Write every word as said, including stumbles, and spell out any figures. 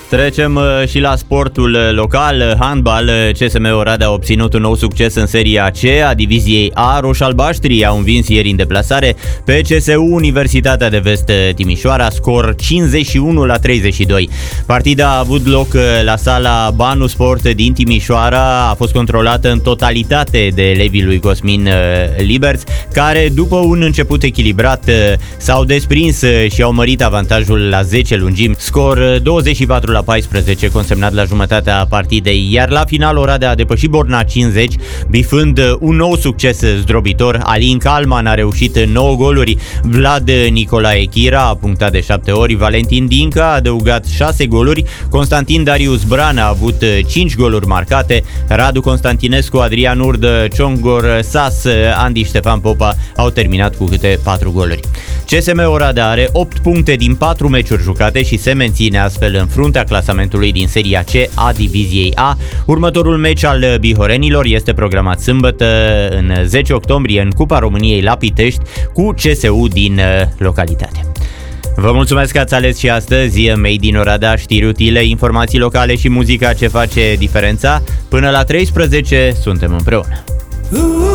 Trecem și la sportul local, handbal. C S M Oradea a obținut un nou succes în seria C a diviziei A. Roșalbaștrii au învins ieri în deplasare pe C S U Universitatea de Vest Timișoara, scor cincizeci și unu la treizeci și doi. Partida a avut loc la sala Banu Sport din Timișoara, a fost controlată în totalitate de elevii lui Cosmin Liberț, care după un început echilibrat s-au desprins și au mărit avantajul la zece lungimi, scor douăzeci și patru la paisprezece consemnat la jumătatea partidei, iar la final Oradea a depășit Borna cincizeci, bifând un nou succes zdrobitor. Alin Calman a reușit nouă goluri, Vlad Nicolae Chira a punctat de șapte ori, Valentin Dincă a adăugat șase goluri, Constantin Darius Bran a avut cinci goluri marcate, Radu Constantinescu, Adrian Urdă, Ciongor Sas, Andy Ștefan Popa au terminat cu câte patru goluri. C S M Oradea are opt puncte din patru meciuri jucate și se menține astfel în fruntea clasamentului din seria C a diviziei A. Următorul meci al bihorenilor este programat sâmbătă, în zece octombrie, în Cupa României la Pitești, cu C S U din localitate. Vă mulțumesc că ați ales și astăzi Made in Oradea, știri utile, informații locale și muzica ce face diferența. Până la treisprezece suntem împreună.